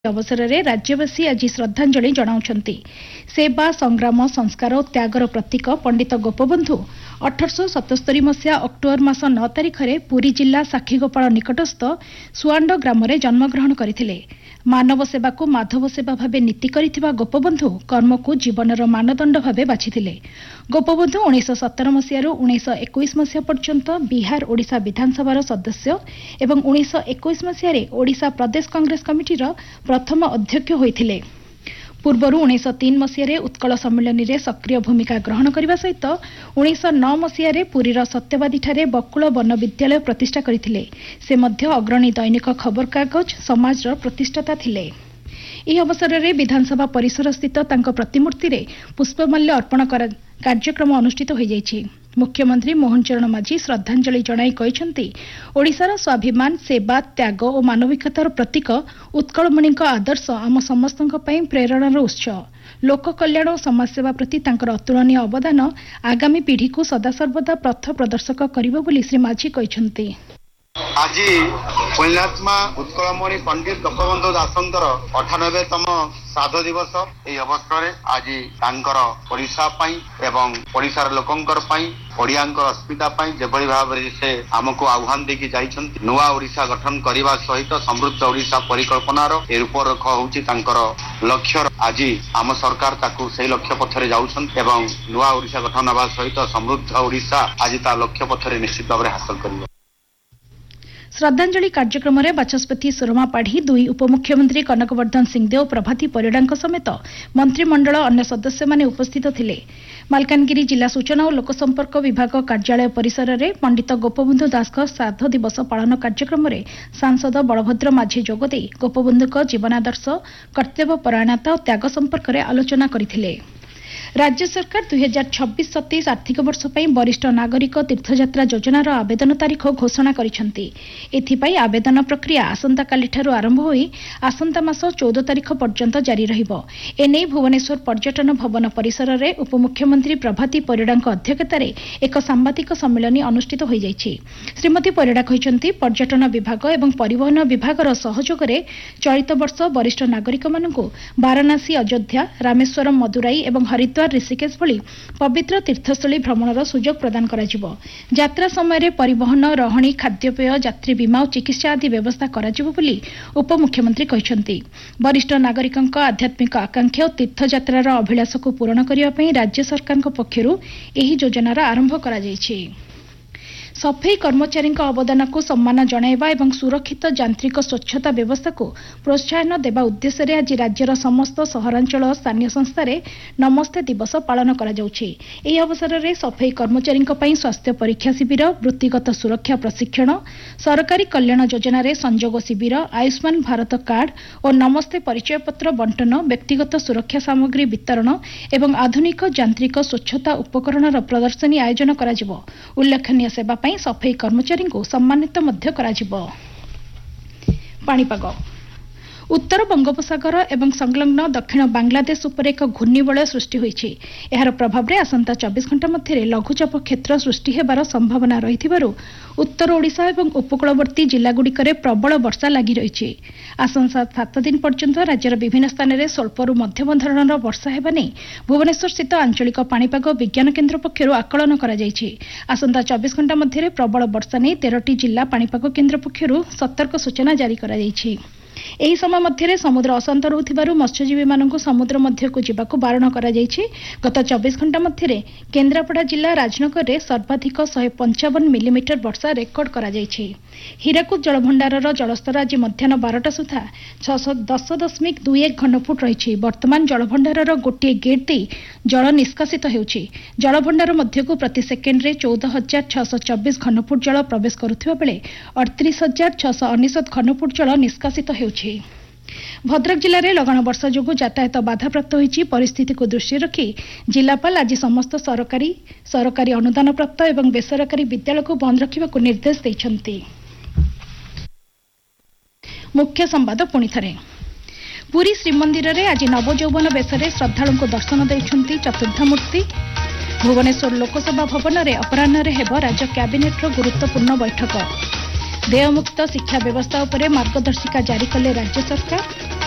अवसर में राज्यवासी आज श्रद्धांजलि जनाउछंती। सेवा संग्राम संस्कार और त्यागर प्रतीक पंडित गोपबंधु 1877 मसीहा अक्टोबर मास 9 तारिख में पुरी जिला साक्षीगोपाल निकटस्थ सुआंड ग्राम में जन्मग्रहण करथिले। मानव सेवा को माधव सेवा भावे नीति करिथिबा गोपबंधु कर्म को जीवनर मानदंड भावे बाछिथिले। गोपबंधु 1917 मसीह 1921 मसीहा पर्यंत बिहार ओडिशा विधानसभा सदस्य एवं 1921 मसीह ओडिशा प्रदेश कांग्रेस कमिटीर प्रथम अध्यक्ष होइथिले। पूर्वर 1903 मसीह उत्कल सम्मेलन में सक्रिय भूमिका ग्रहण करने सहित 1909 मसीह पुरीर सत्यवादी बकुल वन विद्यालय प्रतिष्ठा करथिले। से मध्य अग्रणी दैनिक खबर कागज समाज प्रतिष्ठाता थिले। यह अवसर में विधानसभा परिसर स्थित तांको प्रतिमूर्ति रे पुष्पमाल्य अर्पण कार्यक्रम अनुष्ठित हो जाइछि। मुख्यमंत्री मोहन चरण माझी श्रद्धांजलि जणाई कहिसेंति ओडिशार स्वाभिमान सेवा त्याग और मानविकतार प्रतीक उत्कलमणि आदर्श आम समस्तक पई प्रेरणार उत्स। लोक कल्याण और समाजसेवा प्रति तांकर अतुलनीय अवदान आगामी पीढ़ी को सदासर्वदा पथ प्रदर्शक करिबो बोली श्री माझी कहिसेंति। आज पुण्यात्मा उत्कलमणि पंडित गोपबंधु दासंकर 98तम श्राद्ध दिवस। এই অবসরে আজি তাঙ্কর ওড়িশা পাই এবং ওড়িশার লোকঙ্কর পাই ওড়িয়াঙ্কর अस्मिता पाई जेभଳି भाବରେ से हमको आह्वान देकी जाइछन्ति। नुआ ओडिशा गठन करिबा सहित समृद्ध ओडिशा परिकल्पनार ए रूपरेख होउछि तांकर लक्ष्य। आज आम सरकार ताकू सेही लक्ष्य पथरे जाउछन्ति एवं नुआ ओडिशा गठन हेबा सहित समृद्ध ओडिशा आज ता लक्ष्य पथरे निश्चित भाବରେ हासिल करिबो। श्रद्धांजलि कार्यक्रम में बाचस्पति सुरमा पाढ़ी दुई उपमुख्यमंत्री कनकवर्धन सिंहदेव प्रभाती परिड़ा समेत मंत्रिमंडल अन्य सदस्य माने उपस्थित थिले। मालकानगिरी जिला सूचना और लोकसंपर्क विभाग कार्यालय परिसर में पंडित गोपबंधु दास श्राद्ध दिवस पालन कार्यक्रम में सांसद बलभद्र माझी जोगदे गोपबंधु जीवनादर्श कर्तव्यपरायणता और त्याग संपर्क में आलोचना करथिले। राज्य सरकार 2026-27 आर्थिक वर्ष पर वरिष्ठ नागरिक तीर्थयात्रा योजनार आवेदन तारीख घोषणा करिसेंति। एथिपाई आवेदन प्रक्रिया आसंता कालीठारु आरंभ होई आसंता मास 14 तारीख पर्यंत जारी रहिबो। एने भुवनेश्वर पर्यटन भवन परिसर में उपमुख्यमंत्री प्रभाती परिड़ाଙ୍କ अध्यक्षतार एक सांबादिक सम्मेलन अनुष्ठित हो जाइछि। श्रीमती परिड़ा कहिसेंति पर्यटन विभाग एवं परिवहन विभागर सहयोग में चलित वर्ष वरिष्ठ नागरिक मानकु वाराणसी अयोध्या रामेश्वरम मदुराई एवं हरिद्वार ऋषिकेश भली पवित्र तीर्थस्थली भ्रमणर सुजोग प्रदान कराजिबो। यात्रा समय परिवहन रहणी खाद्यपेय यात्री बीमा और चिकित्सा आदि व्यवस्था कराजिबो बोली उपमुख्यमंत्री कहिसेंति। वरिष्ठ नागरिकଙ୍କ आध्यात्मिक आकांक्षा और तीर्थयात्रार अभिलाष को पूरण करिया पई राज्य सरकारଙ୍କ पक्षरु एही योजनार आरंभ करा जायछि। सफाई कर्मचारी अवदान को सम्मान जणाइबा एवं सुरक्षित यांत्रिक स्वच्छता व्यवस्था को प्रोत्साहन देवा उद्देश्य आज राज्यर समस्त सहरांचल और स्थानीय संस्था नमस्ते दिवस पालन करा जाउछि। एही अवसर में सफाई कर्मचारी स्वास्थ्य परीक्षा शिविर वृत्तिगत सुरक्षा प्रशिक्षण सरकारी कल्याण योजना संजोग शिविर आयुष्मान भारत कार्ड और नमस्ते परिचय पत्र बंटन व्यक्तिगत सुरक्षा सामग्री वितरण एवं आधुनिक यांत्रिक स्वच्छता उपकरण प्रदर्शनी आयोजन करा जिवो। उल्लेखनीय सेवा सफाई कर्मचारी को सम्मानित मध्य कराजिबो। पाणीपाग उत्तर बंगोपसागर एवं संलग्न दक्षिण बांग्लादेश उपर एक घूर्णिबलय सृष्टि होइछि। एहार प्रभाव में आसंता 24 घंटा मध्य लघुचाप क्षेत्र सृष्टि हेबार संभावना रहिथिबारु उत्तर ओडिशा एवं उपकूलवर्ती जिलागुड़िकरे प्रबल वर्षा लगी रही। आसंता 7 दिन पर्यंत राज्यर विभिन्न स्थान में स्वल्परू मध्यम धरणर वर्षा हेबा नहीं भुवनेश्वर स्थित आंचलिक पाणीपाग विज्ञान केन्द्र पक्षरु आकलन करा जायछि। आसंता 24 घंटा मध्य प्रबल वर्षा नहीं 13टी जिला पाणीपाग केन्द्र पक्षरु सतर्क सूचना जारी करा जायछि। एही समय मध्य समुद्र अशांत रहुथिबारु मत्स्यजीवी मानकु समुद्र मध्यकु जिबाकु बारण करा जायछि। गत 24 घंटा मध्य केन्द्रापड़ा जिला राजनगर में सर्वाधिक 155 मिलीमीटर वर्षा रेकर्ड करा जायछि। हीराकुद जलभंडारर जलस्तर आज मध्याह्न 12टा सुधा 610.21 घनफुट रही। वर्तमान जलभंडारर गोटे गेट दे जल निष्कासित हेउछि। जलभंडार मध्यकु प्रति सेकेंड्रे 14,624 घनफुट जल प्रवेश करुथिबा बेले 38,619 घनफुट जल निष्कासित हेउछि। भद्रक जिले में लगाण वर्षा जोगु यातायात बाधाप्राप्त होइछि। परिस्थिति को दृष्टि रखी जिलापाल आज समस्त सरकारी अनुदान प्राप्त एवं बेसरकारी विद्यालय को बंद रखा निर्देश दैछन्ति। मुख्य संवाद पुणी थरे पुरी श्रीमंदिर में आज नवजौवन बेश में श्रद्धालु को दर्शन देइछन्ति चतुर्थमूर्ति। भुवनेश्वर लोकसभा भवन में अपराह्न हेब राज्य कैबिनेट गुरुत्वपूर्ण बैठक। देयमुक्त शिक्षा व्यवस्था उपरे मार्गदर्शिका जारी कले राज्य सरकार।